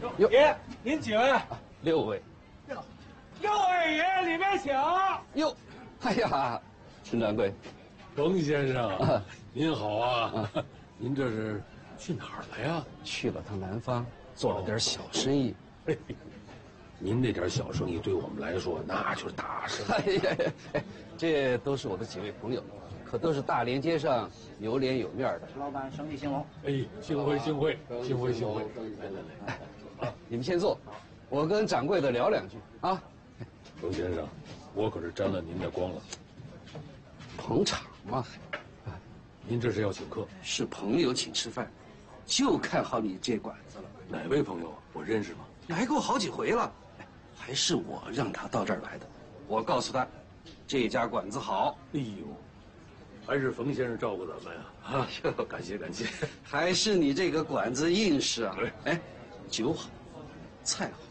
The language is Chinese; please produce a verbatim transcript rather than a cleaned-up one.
哟，爷，您几位？ 六位。 六，六位爷，里面请。 哟，哎呀，陈掌柜， 冯先生，您好啊！您这是去哪儿了呀？ 去了趟南方，做了点小生意。 嘿嘿，您那点小生意对我们来说那就是大生意。 哎呀，哎，这都是我的几位朋友，可都是大连街上有脸有面的。 老板，生意兴隆。 哎，幸会幸会幸会幸会！来来来， 哎，你们先坐，我跟掌柜的聊两句啊。 冯先生，我可是沾了您的光了。 捧场嘛。 您这是要请客？ 是朋友请吃饭，就看好你这馆子了。 哪位朋友？我认识吗？ 来过好几回了，还是我让他到这儿来的。我告诉他，这家馆子好。 哎呦，还是冯先生照顾咱们呀！啊，感谢感谢。 还是你这个馆子硬实啊！哎，酒好，菜好，